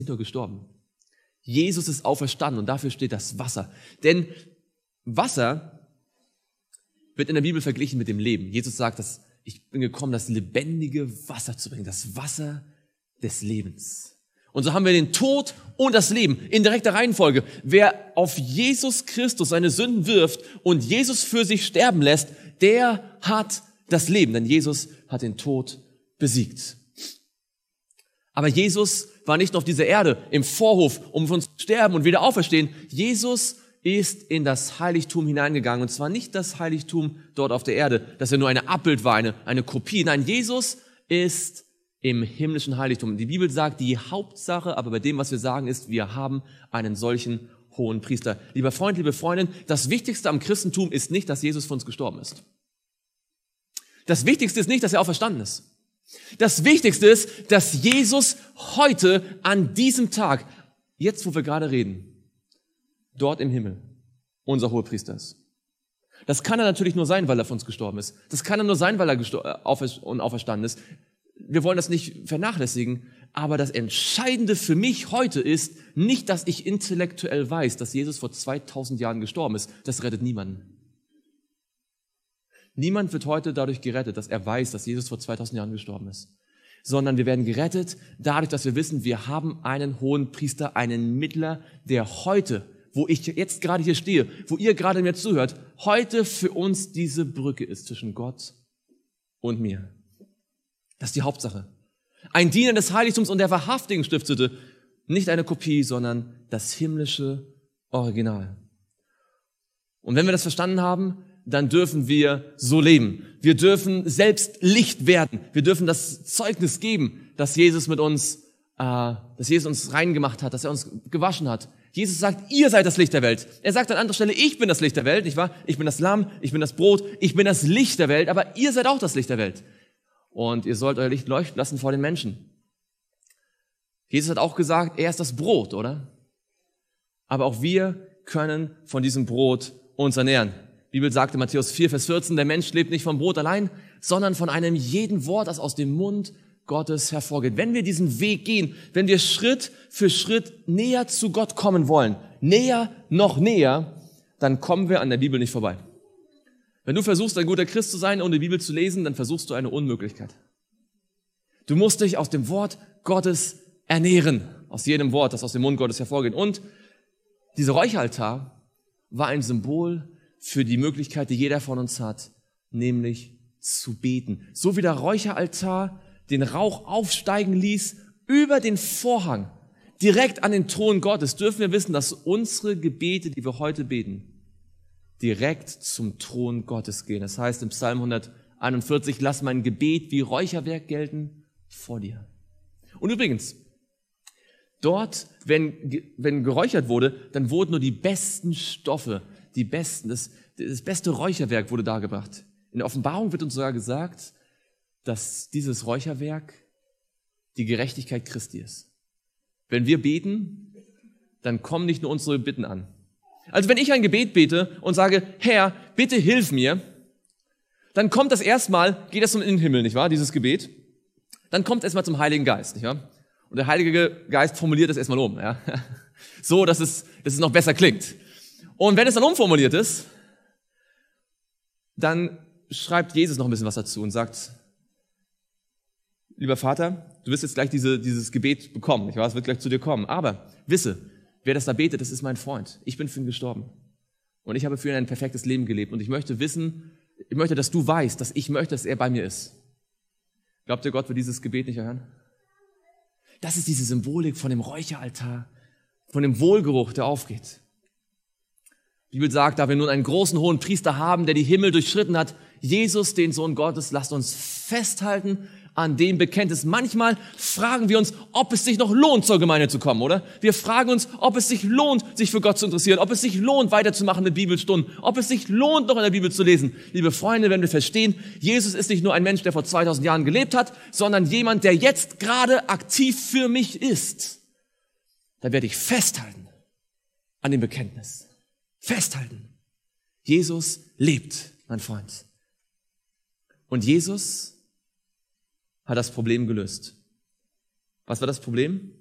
nur gestorben. Jesus ist auferstanden und dafür steht das Wasser. Denn Wasser wird in der Bibel verglichen mit dem Leben. Jesus sagt, dass ich bin gekommen, das lebendige Wasser zu bringen, das Wasser des Lebens. Und so haben wir den Tod und das Leben in direkter Reihenfolge. Wer auf Jesus Christus seine Sünden wirft und Jesus für sich sterben lässt, der hat das Leben, denn Jesus hat den Tod besiegt. Aber Jesus war nicht nur auf dieser Erde im Vorhof, um für uns zu sterben und wieder auferstehen. Jesus ist in das Heiligtum hineingegangen, und zwar nicht das Heiligtum dort auf der Erde, dass er nur eine Abbild war, eine Kopie. Nein, Jesus ist im himmlischen Heiligtum. Die Bibel sagt, die Hauptsache, aber bei dem, was wir sagen, ist, wir haben einen solchen hohen Priester. Lieber Freund, liebe Freundin, das Wichtigste am Christentum ist nicht, dass Jesus für uns gestorben ist. Das Wichtigste ist nicht, dass er auferstanden ist. Das Wichtigste ist, dass Jesus heute an diesem Tag, jetzt wo wir gerade reden, dort im Himmel unser Hohepriester ist. Das kann er natürlich nur sein, weil er für uns gestorben ist. Das kann er nur sein, weil er auferstanden ist. Wir wollen das nicht vernachlässigen, aber das Entscheidende für mich heute ist nicht, dass ich intellektuell weiß, dass Jesus vor 2000 Jahren gestorben ist. Das rettet niemanden. Niemand wird heute dadurch gerettet, dass er weiß, dass Jesus vor 2000 Jahren gestorben ist. Sondern wir werden gerettet dadurch, dass wir wissen, wir haben einen hohen Priester, einen Mittler, der heute, wo ich jetzt gerade hier stehe, wo ihr gerade mir zuhört, heute für uns diese Brücke ist zwischen Gott und mir. Das ist die Hauptsache. Ein Diener des Heiligtums und der wahrhaftigen Stiftshütte, nicht eine Kopie, sondern das himmlische Original. Und wenn wir das verstanden haben, dann dürfen wir so leben. Wir dürfen selbst Licht werden. Wir dürfen das Zeugnis geben, dass Jesus uns rein gemacht hat, dass er uns gewaschen hat. Jesus sagt, ihr seid das Licht der Welt. Er sagt an anderer Stelle, ich bin das Licht der Welt, nicht wahr? Ich bin das Lamm, ich bin das Brot, ich bin das Licht der Welt, aber ihr seid auch das Licht der Welt. Und ihr sollt euer Licht leuchten lassen vor den Menschen. Jesus hat auch gesagt, er ist das Brot, oder? Aber auch wir können von diesem Brot uns ernähren. Die Bibel sagt in Matthäus 4, Vers 14, der Mensch lebt nicht vom Brot allein, sondern von einem jeden Wort, das aus dem Mund Gottes hervorgeht. Wenn wir diesen Weg gehen, wenn wir Schritt für Schritt näher zu Gott kommen wollen, näher, noch näher, dann kommen wir an der Bibel nicht vorbei. Wenn du versuchst, ein guter Christ zu sein, ohne die Bibel zu lesen, dann versuchst du eine Unmöglichkeit. Du musst dich aus dem Wort Gottes ernähren, aus jedem Wort, das aus dem Mund Gottes hervorgeht. Und dieser Räucheraltar war ein Symbol für die Möglichkeit, die jeder von uns hat, nämlich zu beten. So wie der Räucheraltar den Rauch aufsteigen ließ über den Vorhang, direkt an den Thron Gottes, dürfen wir wissen, dass unsere Gebete, die wir heute beten, direkt zum Thron Gottes gehen. Das heißt im Psalm 141, lass mein Gebet wie Räucherwerk gelten vor dir. Und übrigens, dort, wenn geräuchert wurde, dann wurden nur die besten Stoffe, das beste Räucherwerk wurde dargebracht. In der Offenbarung wird uns sogar gesagt, dass dieses Räucherwerk die Gerechtigkeit Christi ist. Wenn wir beten, dann kommen nicht nur unsere Bitten an. Also wenn ich ein Gebet bete und sage, Herr, bitte hilf mir, dann kommt das erstmal, geht das in den Himmel, nicht wahr, dieses Gebet? Dann kommt es erstmal zum Heiligen Geist, nicht wahr? Und der Heilige Geist formuliert es erstmal um, ja? So, dass es noch besser klingt. Und wenn es dann umformuliert ist, dann schreibt Jesus noch ein bisschen was dazu und sagt, lieber Vater, du wirst jetzt gleich dieses Gebet bekommen, nicht wahr? Es wird gleich zu dir kommen. Aber wisse, wer das da betet, das ist mein Freund. Ich bin für ihn gestorben. Und ich habe für ihn ein perfektes Leben gelebt. Und ich möchte, dass du weißt, dass ich möchte, dass er bei mir ist. Glaubt ihr, Gott wird dieses Gebet nicht erhören? Das ist diese Symbolik von dem Räucheraltar, von dem Wohlgeruch, der aufgeht. Die Bibel sagt, da wir nun einen großen hohen Priester haben, der die Himmel durchschritten hat, Jesus, den Sohn Gottes, lasst uns festhalten an dem Bekenntnis. Manchmal fragen wir uns, ob es sich noch lohnt, zur Gemeinde zu kommen, oder? Wir fragen uns, ob es sich lohnt, sich für Gott zu interessieren, ob es sich lohnt, weiterzumachen mit Bibelstunden, ob es sich lohnt, noch in der Bibel zu lesen. Liebe Freunde, wenn wir verstehen, Jesus ist nicht nur ein Mensch, der vor 2000 Jahren gelebt hat, sondern jemand, der jetzt gerade aktiv für mich ist, dann werde ich festhalten an dem Bekenntnis. Festhalten. Jesus lebt, mein Freund. Und Jesus hat das Problem gelöst. Was war das Problem?